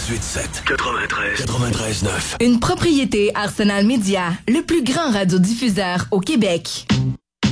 98.7. 93.9. Une propriété Arsenal Média, le plus grand radiodiffuseur au Québec.